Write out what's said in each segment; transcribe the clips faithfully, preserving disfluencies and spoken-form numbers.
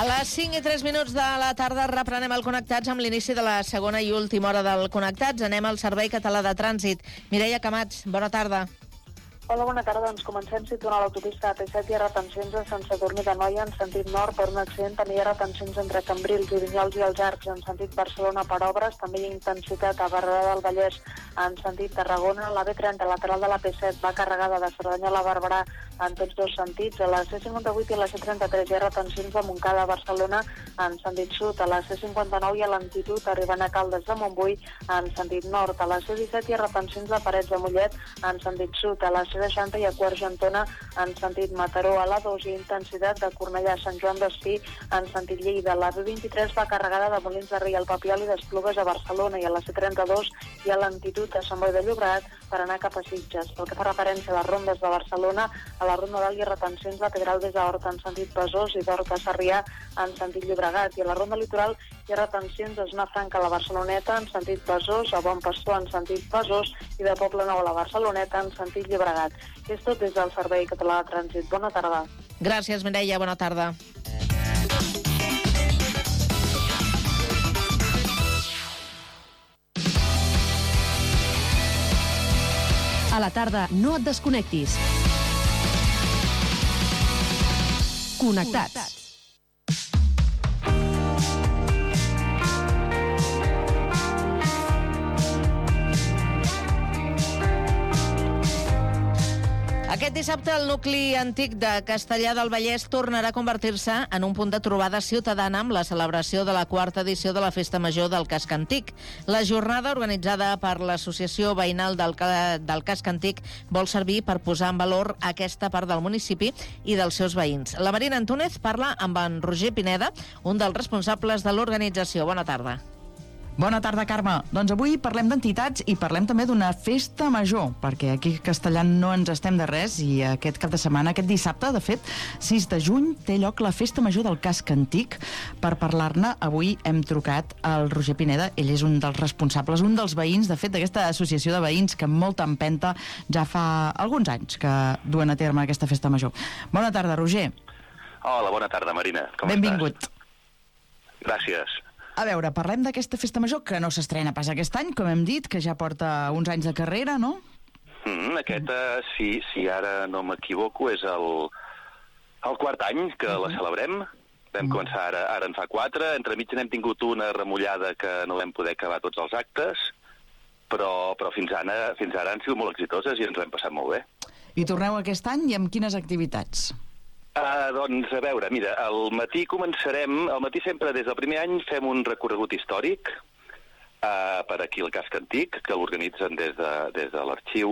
les cinc i tres minuts de la tarda reprenem el Connectats amb l'inici de la segona i última hora del Connectats. Anem al Servei Català de Trànsit. Mireia Camats, bona tarda. Hola, bona tarda. Doncs comencem situant a l'autopista A P set. Hi ha retencions a Sant Sadurní d'Anoia en sentit nord per un accident. També hi ha retencions entre Cambrils i Vinyols i els Arcs en sentit Barcelona per obres. També hi ha intensitat a Barberà del Vallès en sentit Tarragona. La B trenta lateral de la P set va carregada de Cerdanyola a Barberà en tots dos sentits. A la C cinquanta-vuit i a la C trenta-tres hi ha retencions de Montcada a Barcelona en sentit sud. A la C cinquanta-nou hi ha lentitud arribant a Caldes de Montbui en sentit nord. A la C disset hi ha retencions de Parets de Mollet en sentit sud. A la C seixanta hi ha Quart Gentona en sentit Mataró. A la dos hi ha intensitat de Cornellà a Sant Joan d'Espí en sentit Lleida. La B vint-i-tres va carregada de Molins de Rei al Papiol i d'Esplugues a Barcelona. I a la C trenta-dos hi ha lentitud a Sant Boi de Llobregat per anar cap a Sitges. Pel que fa referència a les rondes de Barcelona, a la Ronda d'Alt hi ha retencions de Pedralbes a Horta en sentit Besòs i d'Horta a Sarrià en sentit Llobregat. I a la Ronda Litoral hi ha retencions a Zona Franca a la Barceloneta en sentit Besòs, a Bon Pastor en sentit Besòs i de Poblenou a la Barceloneta en sentit Llobregat. I és tot des del Servei Català de Trànsit. Bona tarda. Gràcies, Mireia. Bona tarda. A la tarda, no et desconnectis. Connectats. Aquest dissabte el nucli antic de Castellar del Vallès tornarà a convertir-se en un punt de trobada ciutadana amb la celebració de la quarta edició de la Festa Major del Casc Antic. La jornada, organitzada per l'Associació Veïnal del, del Casc Antic, vol servir per posar en valor aquesta part del municipi i dels seus veïns. La Marina Antúnez parla amb en Roger Pineda, un dels responsables de l'organització. Bona tarda. Bona tarda, Carme. Doncs avui parlem d'entitats i parlem també d'una festa major, perquè aquí a Castellar no ens estem de res i aquest cap de setmana, aquest dissabte, de fet, sis de juny, té lloc la Festa Major del Casc Antic. Per parlar-ne, avui hem trucat al Roger Pineda. Ell és un dels responsables, un dels veïns, de fet, d'aquesta associació de veïns que amb molta empenta ja fa alguns anys que duen a terme aquesta Festa Major. Bona tarda, Roger. Hola, bona tarda, Marina. Com Benvingut. estàs? Gràcies. A veure, parlem d'aquesta Festa Major, que no s'estrena pas aquest any, com hem dit, que ja porta uns anys de carrera, no? Mm, aquest, uh, si, si ara no m'equivoco, és el, el quart any que uh-huh. la celebrem. Vam uh-huh. començar ara, ara en fa quatre. Entremig n'hem tingut una remullada que no vam poder acabar tots els actes, però, però fins, ara, fins ara han sigut molt exitoses i ens ho hem passat molt bé. I torneu aquest any i amb quines activitats? Uh, doncs, a veure, mira, al matí començarem, al matí sempre des del primer any fem un recorregut històric uh, per aquí al Casc Antic, que l'organitzen des de, des de l'arxiu,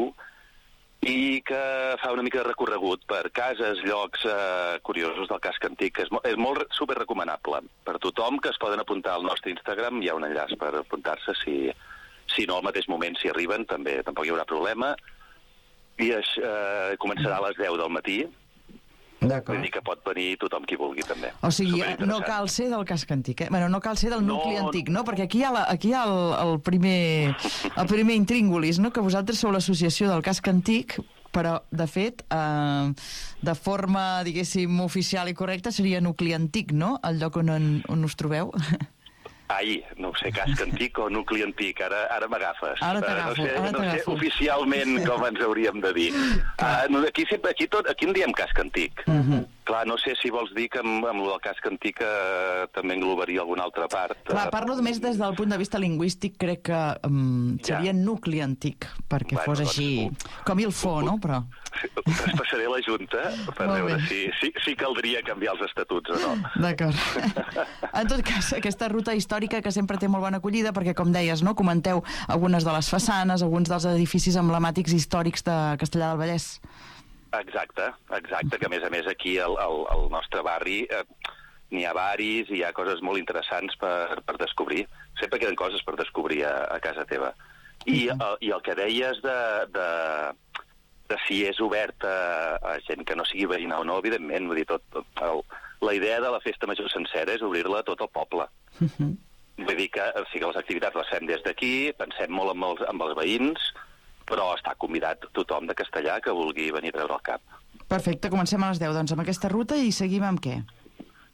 i que fa una mica de recorregut per cases, llocs uh, curiosos del Casc Antic. És, mo és molt super recomanable per tothom, que es poden apuntar al nostre Instagram, hi ha un enllaç per apuntar-se, si, si no al mateix moment, si arriben, també tampoc hi haurà problema, i es, uh, començarà a les deu del matí. Vull dir que pot venir tothom qui vulgui, també. O sigui, no cal ser del Casc Antic, eh? Bueno, no cal ser del nucli no... antic, no? Perquè aquí hi ha, la, aquí hi ha el, el, primer, el primer intríngulis, no? Que vosaltres sou l'associació del Casc Antic, però, de fet, eh, de forma, diguéssim, oficial i correcta, seria nucli antic, no? El lloc on, on us trobeu. Ai, no sé, Casc Antic o nucli antic, ara, ara m'agafes. Ara t'agafo, no sé, ara no sé oficialment com ens hauríem de dir. Uh, aquí, sempre, aquí, tot, aquí en diem Casc Antic. Uh -huh. Clar, no sé si vols dir que amb, amb el Casc Antic uh, també englobaria alguna altra part. Clar, parlo només des del punt de vista lingüístic, crec que um, seria ja. nucli antic, perquè bueno, fos així, doncs, com il fo, no? Però... Traspassaré a la Junta per Molt veure bé. si, si, si caldria canviar els estatuts o no. D'acord. En tot cas, aquesta ruta històrica que sempre té molt bona acollida, perquè, com deies, no, comenteu algunes de les façanes, alguns dels edificis emblemàtics històrics de Castellar del Vallès. Exacte, exacte, que a més a més aquí al, al, al nostre barri eh, n'hi ha varis i hi ha coses molt interessants per, per descobrir. Sempre queden coses per descobrir a, a casa teva. I, uh-huh. el, i el que deies de, de, de si és obert a, a gent que no sigui veïna o no, evidentment, vull dir, tot, tot el, la idea de la Festa Major sencera és obrir-la a tot el poble. Uh-huh. Vull dir que, o sigui, les activitats les fem des d'aquí, pensem molt amb els, amb els veïns, però està convidat tothom de Castellar que vulgui venir a treure el cap. Perfecte, comencem a les deu, doncs, amb aquesta ruta i seguim amb què?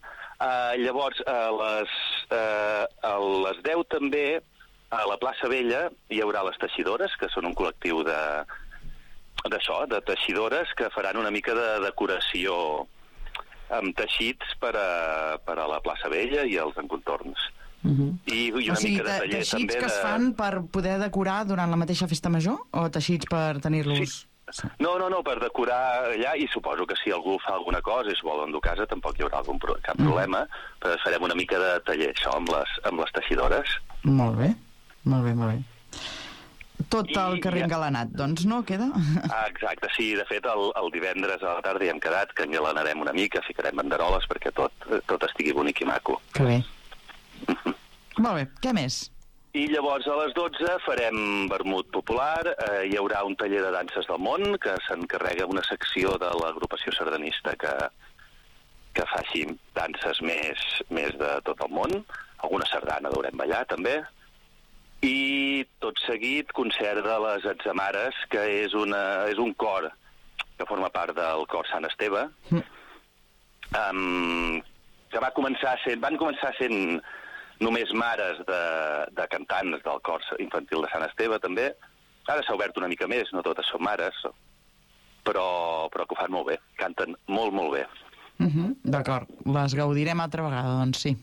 Uh, llavors, a les, uh, a les deu també, a la plaça Vella, hi haurà les teixidores, que són un col·lectiu de d'això, de teixidores, que faran una mica de decoració amb teixits per a, per a la plaça Vella i els encontorns. Uh-huh. I, i una o sigui, mica de taller teixits també que es de... fan per poder decorar durant la mateixa festa major? O teixits per tenir-los... Sí. No, no, no, per decorar allà, i suposo que si algú fa alguna cosa i s'ho vol endur a casa tampoc hi haurà algun pro cap Mm. problema, però farem una mica de taller, això, amb les, amb les teixidores. Molt bé, molt bé, molt bé. Tot I, el carrer ja... engalanat, doncs no, queda? Ah, exacte, sí, de fet el, el divendres a la tarda hi hem quedat que engalanarem una mica, ficarem banderoles perquè tot, tot estigui bonic i maco. Que bé. Molt bé, què més? I llavors a les dotze farem vermut popular, eh, hi haurà un taller de danses del món que s'encarrega una secció de l'agrupació sardanista que, que faci danses més, més de tot el món, alguna sardana deurem ballar també, i tot seguit concert de les Atzamares, que és, una, és un cor que forma part del cor Sant Esteve, Mm. um, que va començar sent, van començar sent només mares de, de cantants del cor infantil de Sant Esteve, també. Ara s'ha obert una mica més, no totes són mares, però, però que ho fan molt bé, canten molt, molt bé. Uh -huh. D'acord, les gaudirem altra vegada, doncs sí.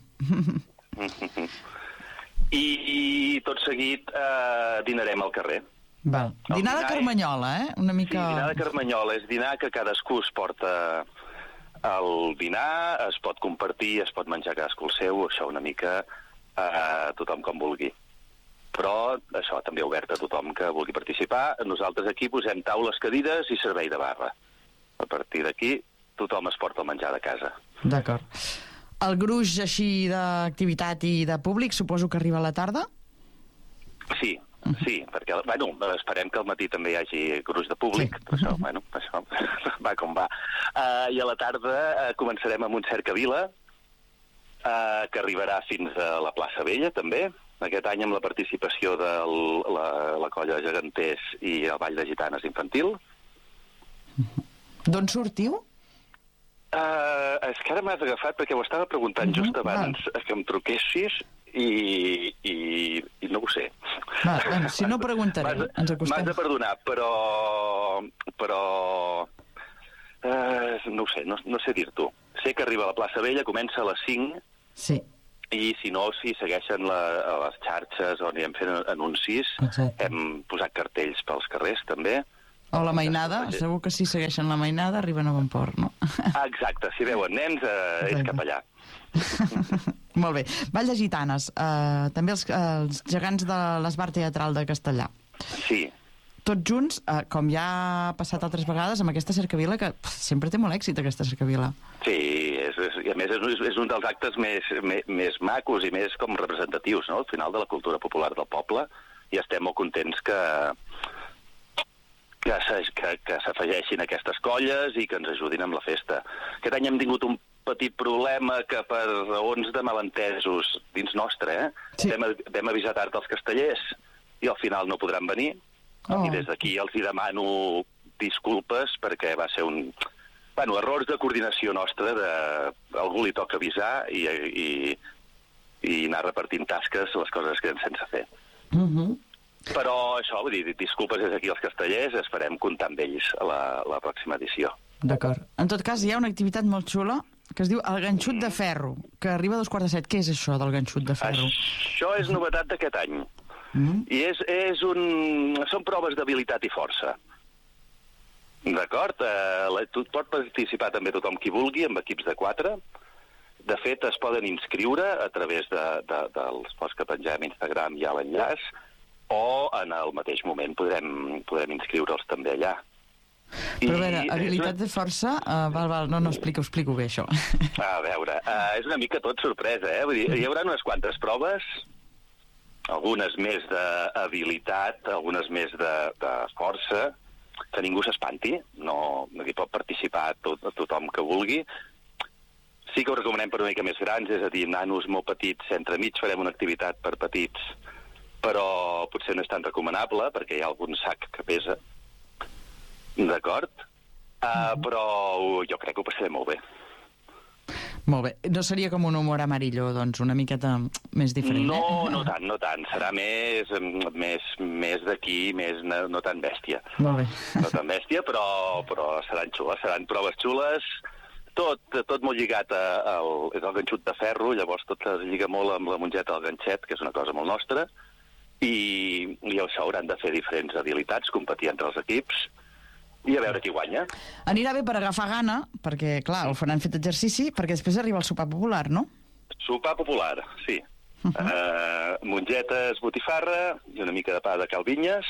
I, i tot seguit eh, dinarem al carrer. Val. El Dinar de dinar Carmanyola, eh? Una mica... Sí, dinar de Carmanyola és dinar que cadascú es porta el dinar, es pot compartir, es pot menjar cadascú el seu, això una mica eh, tothom com vulgui. Però això també obert a tothom que vulgui participar. Nosaltres aquí posem taules, cadires i servei de barra. A partir d'aquí tothom es porta el menjar de casa. D'acord. El gruix així d'activitat i de públic suposo que arriba a la tarda? Sí, sí, perquè, bueno, esperem que al matí també hi hagi gruix de públic, Sí. però això, bueno, això va com va. Uh, I a la tarda uh, començarem amb un cercavila uh, que arribarà fins a la plaça Vella, també. Aquest any amb la participació de la, la colla de geganters i el Ball de Gitanes infantil. D'on sortiu? Uh, és que ara m'has agafat perquè ho estava preguntant just abans val. que em truquessis i, i, i no ho sé. Val, bueno, si no preguntarem, M'has- ens acostem. M'has de perdonar, però... però uh, no ho sé, no, no sé dir-t'ho. Sé que arriba a la plaça Vella, comença a les cinc, Sí. i si no, si segueixen la, a les xarxes on anirem fent anuncis, Exacte. hem posat cartells pels carrers, també. O la mainada, segur que si segueixen la mainada arriben a bon port, no? Ah, exacte, si veuen nens, eh, és cap allà. Molt bé. Ball de Gitanes, eh, també els, eh, els gegants de l'Esbar Teatral de Castellà. Sí, Tots junts, eh, com ja ha passat altres vegades, amb aquesta cercavila, que pff, sempre té molt èxit, aquesta cercavila. sí, és, és, i a més és, és un dels actes més, més, més macos i més com representatius, no?, al final de la cultura popular del poble, i estem molt contents que que, que, que s'afegeixin aquestes colles i que ens ajudin amb la festa. Aquest any hem tingut un petit problema que per raons de malentesos dins nostre, eh? Sí. Vam, vam avisar tard els castellers i al final no podran venir. Oh. I des d'aquí els hi demano disculpes perquè va ser un... Bueno, errors de coordinació nostra, de... algú li toca avisar i, i, i anar repartint tasques, les coses es queden sense fer. Uh -huh. Però això, vull dir, disculpes des d'aquí als castellers, esperem comptar amb ells a la, la pròxima edició. D'acord. En tot cas, hi ha una activitat molt xula que es diu el ganxut de ferro, que arriba a dos quarts de set. Què és això del ganxut de ferro? Això és novetat d'aquest any. Mm. I és, és un... són proves d'habilitat i força. D'acord? Eh, pot participar també tothom qui vulgui, amb equips de quatre. De fet, es poden inscriure a través de, de, dels posts que pengem a Instagram, hi ha l'enllaç, o en el mateix moment podrem, podrem inscriure'ls també allà. Però a veure, habilitat de força... Uh, val, val, no, no, explica, explico bé, això. A veure, uh, és una mica tot sorpresa, eh? Vull dir, hi haurà unes quantes proves, algunes més d'habilitat, algunes més de, de força, que ningú s'espanti, no, no hi pot participar tot, tothom que vulgui. Sí que ho recomanem per una mica més grans, és a dir, nanos molt petits, entremig farem una activitat per petits, però potser no és tan recomanable, perquè hi ha algun sac que pesa. D'acord? Uh, però jo crec que ho passarem molt bé. Molt bé. No seria com un humor amarillo, doncs, una miqueta més diferent, no, eh? No, no tant, no tant. Serà més, més, més d'aquí, més no, no tan bèstia. Molt bé. No tan bèstia, però, però seran xules, seran proves xules. Tot, tot molt lligat a, al, és el ganxut de ferro, llavors tot es lliga molt amb la mongeta del ganxet, que és una cosa molt nostra, i, i això hauran de fer diferents habilitats, competir entre els equips, i a veure qui guanya. Anirà bé per agafar gana, perquè, clar, ho faran fet exercici, perquè després arriba el sopar popular, no? Sopar popular, sí. Uh-huh. Uh, mongetes, botifarra i una mica de pa de calvinyes,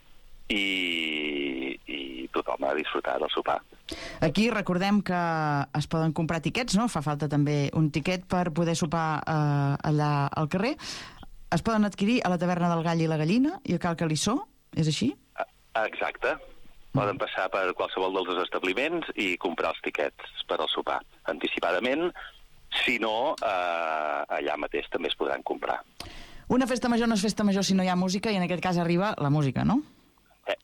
i, i tothom ha disfrutat del sopar. Aquí recordem que es poden comprar tiquets, no? Fa falta també un tiquet per poder sopar eh, allà al carrer. Es poden adquirir a la taverna del Gall i la Gallina i a Cal Calissó, és així? Exacte. Poden passar per qualsevol dels dos establiments i comprar els tiquets per al sopar anticipadament. Si no, eh, allà mateix també es podran comprar. Una festa major no és festa major si no hi ha música, i en aquest cas arriba la música, no? Eh.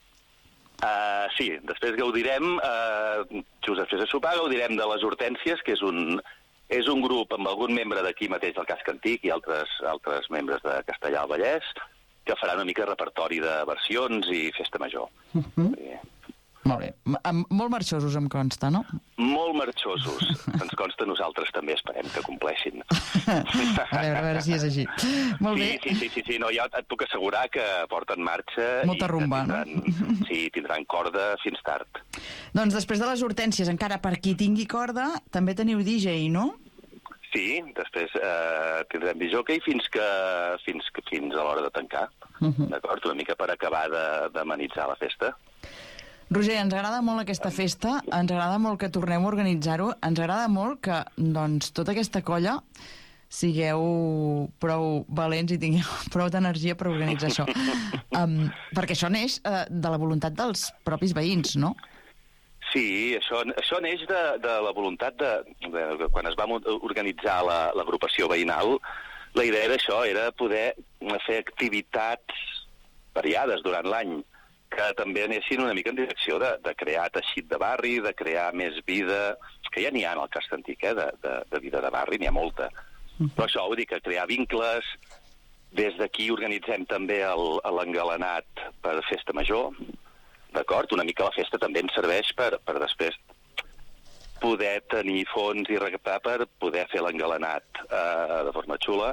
Uh, sí, després gaudirem, uh, just després de sopar, gaudirem de les Hortències, que és un, és un grup amb algun membre d'aquí mateix del Casc Antic i altres, altres membres de Castellar del Vallès, que farà una mica de repertori de versions i festa major. Uh-huh. Sí. Molt bé. M- molt marxosos, em consta, no? Molt marxosos. Ens consta, nosaltres també esperem que compleixin. a veure, a veure si és així. Molt sí, bé. Sí, sí, sí, sí. No, ja et puc assegurar que porten marxa. Molta rumba, tindran, no? Sí, tindran corda fins tard. Doncs després de les Hortències, encara per qui tingui corda, també teniu D J, no? Sí, després eh, tindrem disjockey fins que fins que fins a l'hora de tancar. Uh-huh. D'acord? Una mica per acabar d'amenitzar la festa. Roger, ens agrada molt aquesta festa, ens agrada molt que tornem a organitzar-ho, ens agrada molt que, doncs, tota aquesta colla sigueu prou valents i tingueu prou d'energia per organitzar això. Um, perquè això neix uh, de la voluntat dels propis veïns, no? Sí, això, això neix de, de la voluntat de, de... Quan es va organitzar la, l'agrupació veïnal, la idea era això, era poder fer activitats variades durant l'any, que també anessin una mica en direcció de, de crear teixit de barri, de crear més vida, que ja n'hi ha en el Casc Antic, eh, de, de, de vida de barri, n'hi ha molta. Uh-huh. Però això vull dir que crear vincles, des d'aquí organitzem també el, l'engalanat per festa major, d'acord? Una mica la festa també ens serveix per, per després poder tenir fons i recaptar per poder fer l'engalanat eh, de forma xula,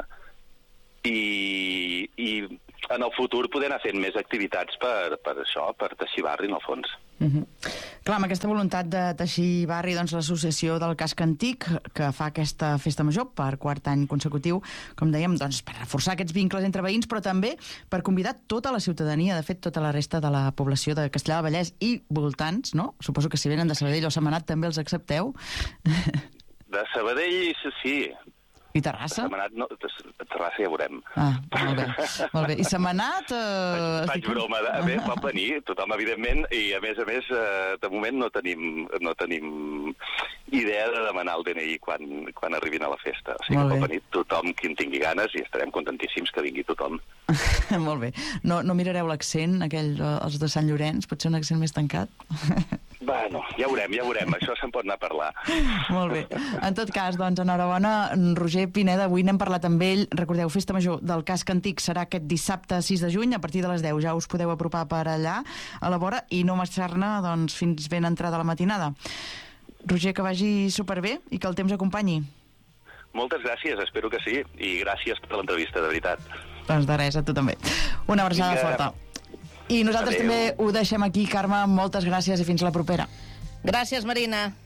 i, i en el futur poder anar fent més activitats per, per això, per teixir barri, en el fons. Uh-huh. Clar, amb aquesta voluntat de teixir barri, doncs l'associació del Casc Antic, que fa aquesta festa major per quart any consecutiu, com dèiem, doncs per reforçar aquests vincles entre veïns, però també per convidar tota la ciutadania, de fet, tota la resta de la població de Castellar del Vallès i voltants, no? Suposo que si venen de Sabadell o Sentmenat també els accepteu. De Sabadell, sí. I Terrassa? Sentmenat, no, Terrassa ja veurem. Ah, molt bé. Molt bé. I Sentmenat... Eh, faig faig broma. A més, pot venir tothom, evidentment, i a més a més, eh, de moment no tenim, no tenim idea de demanar el D N I quan, quan arribin a la festa. O sigui que pot venir tothom qui en tingui ganes i estarem contentíssims que vingui tothom. Molt bé. No, no mirareu l'accent, aquell, els de Sant Llorenç? Pot ser un accent més tancat? Bueno, ja veurem, ja veurem. Això se'n pot anar a parlar. Molt bé. En tot cas, doncs, enhorabona, Roger Pineda. Avui n'hem parlat amb ell. Recordeu, Festa Major del Casc Antic serà aquest dissabte sis de juny, a partir de les deu. Ja us podeu apropar per allà, a la vora, i no marxar-ne doncs, fins ben entrada la matinada. Roger, que vagi superbé i que el temps acompanyi. Moltes gràcies, espero que sí. I gràcies per l'entrevista, de veritat. Doncs de res, a tu també. Una abraçada Vinga. forta. I nosaltres Adeu. També ho deixem aquí, Carme. Moltes gràcies i fins la propera. Gràcies, Marina.